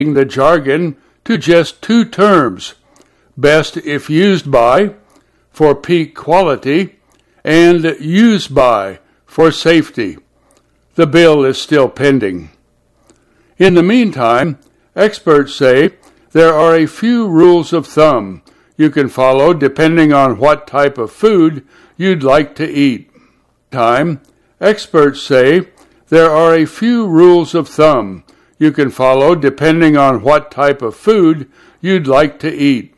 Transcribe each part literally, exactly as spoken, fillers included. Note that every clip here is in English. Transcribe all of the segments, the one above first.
the jargon to just two terms: best if used by, for peak quality, and used by, for safety. The bill is still pending. In the meantime, experts say there are a few rules of thumb you can follow depending on what type of food you'd like to eat. Time, experts say there are a few rules of thumb you can follow depending on what type of food you'd like to eat.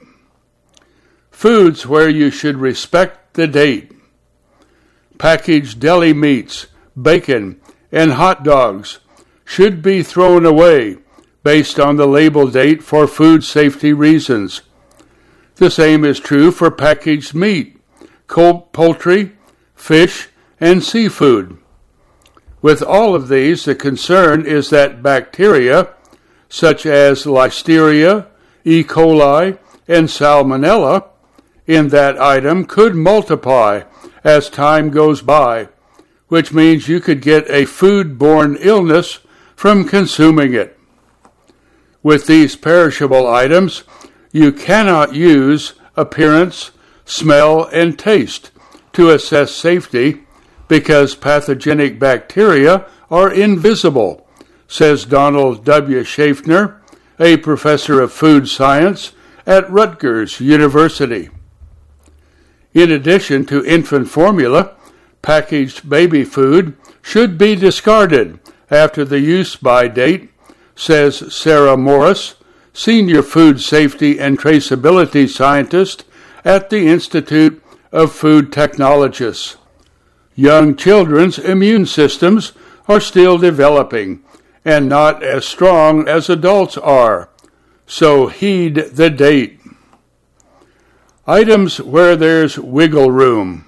Foods where you should respect the date. Packaged deli meats, bacon, and hot dogs should be thrown away based on the label date for food safety reasons. The same is true for packaged meat, cold poultry, fish, and seafood. With all of these, the concern is that bacteria, such as Listeria, E. coli, and Salmonella, in that item could multiply as time goes by, which means you could get a food-borne illness from consuming it. With these perishable items, you cannot use appearance, smell, and taste to assess safety because pathogenic bacteria are invisible, says Donald W. Schaffner, a professor of food science at Rutgers University. In addition to infant formula, packaged baby food should be discarded after the use-by date, says Sarah Morris, senior food safety and traceability scientist at the Institute of Food Technologists. Young children's immune systems are still developing and not as strong as adults are, so heed the date. Items where there's wiggle room.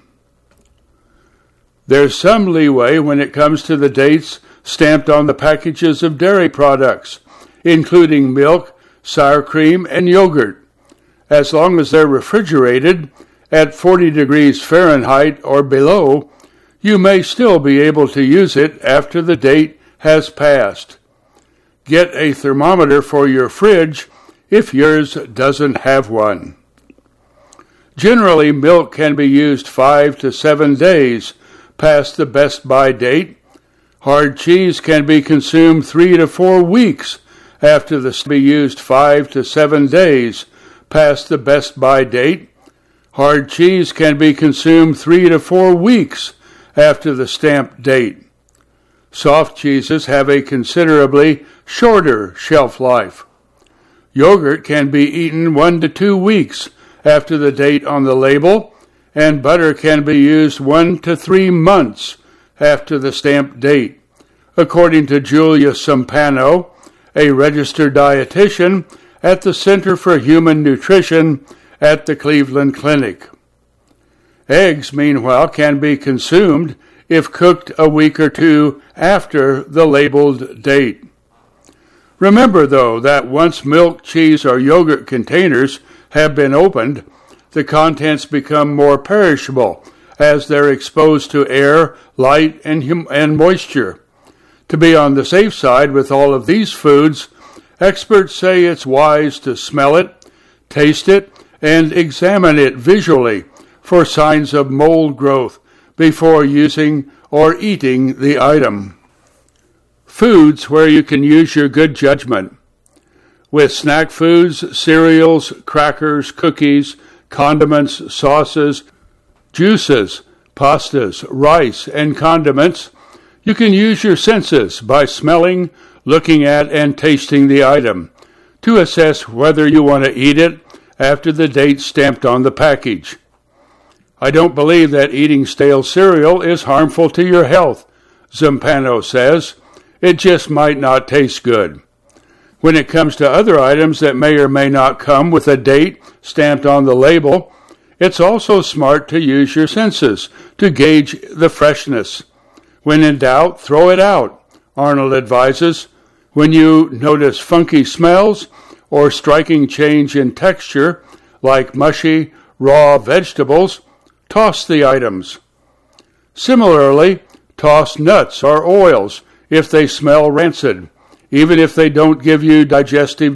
There's some leeway when it comes to the dates stamped on the packages of dairy products, including milk, sour cream, and yogurt, as long as they're refrigerated at forty degrees Fahrenheit or below. You may still be able to use it after the date has passed. Get a thermometer for your fridge if yours doesn't have one. Generally, milk can be used five to seven days past the best-by date. Hard cheese can be consumed three to four weeks after the be used five to seven days past the best-by date. Hard cheese can be consumed three to four weeks after the stamped date. Soft cheeses have a considerably shorter shelf life. Yogurt can be eaten one to two weeks after the date on the label, and butter can be used one to three months after the stamped date, according to Julia Sampano, a registered dietitian at the Center for Human Nutrition at the Cleveland Clinic. Eggs, meanwhile, can be consumed if cooked a week or two after the labeled date. Remember, though, that once milk, cheese, or yogurt containers have been opened, the contents become more perishable as they're exposed to air, light, and, hum- and moisture. To be on the safe side with all of these foods, experts say it's wise to smell it, taste it, and examine it visually for signs of mold growth before using or eating the item. Foods where you can use your good judgment. With snack foods, cereals, crackers, cookies, condiments, sauces, juices, pastas, rice, and condiments, you can use your senses by smelling, looking at, and tasting the item to assess whether you want to eat it after the date stamped on the package. I don't believe that eating stale cereal is harmful to your health, Zampano says. It just might not taste good. When it comes to other items that may or may not come with a date stamped on the label, it's also smart to use your senses to gauge the freshness. When in doubt, throw it out, Arnold advises. When you notice funky smells or striking change in texture, like mushy, raw vegetables, toss the items. Similarly, toss nuts or oils if they smell rancid, even if they don't give you digestive